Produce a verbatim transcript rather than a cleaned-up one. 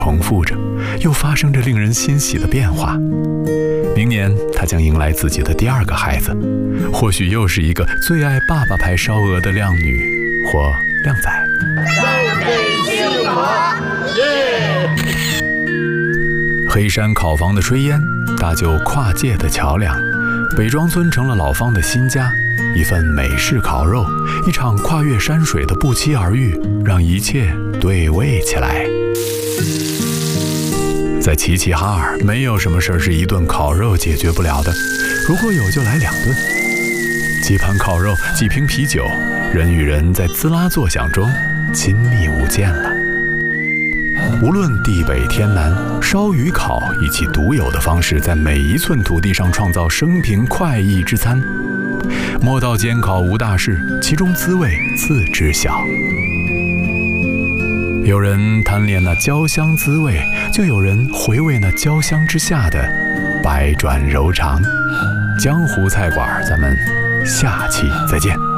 重复着，又发生着令人欣喜的变化。明年他将迎来自己的第二个孩子，或许又是一个最爱爸爸牌烧鹅的靓女或靓仔。黑山烤房的炊烟，大舅跨界的桥梁，北庄村成了老方的新家。一份美式烤肉，一场跨越山水的不期而遇，让一切对味起来。在齐齐哈尔，没有什么事是一顿烤肉解决不了的，如果有就来两顿。几盘烤肉，几瓶啤酒，人与人在滋啦作响中亲密无间了。无论地北天南，烧与烤以其独有的方式，在每一寸土地上创造生平快意之餐。莫道煎烤无大事，其中滋味自知晓。有人贪恋那焦香滋味，就有人回味那焦香之下的百转柔肠。江湖菜馆，咱们下期再见。